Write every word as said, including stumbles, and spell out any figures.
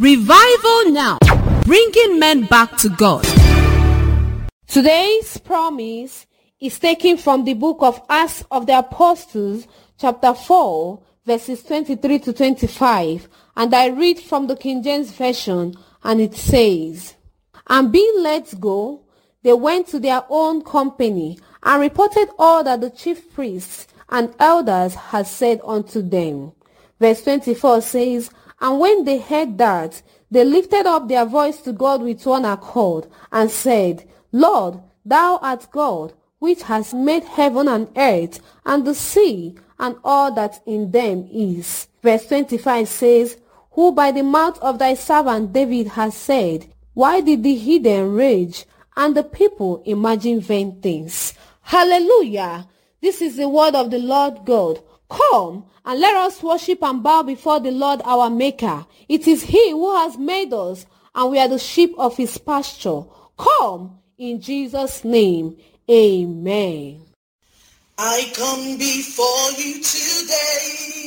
Revival Now, bringing men back to God. Today's promise is taken from the book of Acts of the Apostles, chapter four, verses twenty-three to twenty-five, and I read from the King James Version, and it says, "And being let go, they went to their own company, and reported all that the chief priests and elders had said unto them." Verse twenty-four says, "And when they heard that, they lifted up their voice to God with one accord, and said, Lord, thou art God, which hast made heaven and earth, and the sea, and all that in them is." Verse twenty-five says, "Who by the mouth of thy servant David has said, Why did the heathen rage, and the people imagine vain things?" Hallelujah! This is the word of the Lord God. Come, and let us worship and bow before the Lord our Maker. It is He who has made us, and we are the sheep of His pasture. Come, in Jesus' name, amen. I come before you today,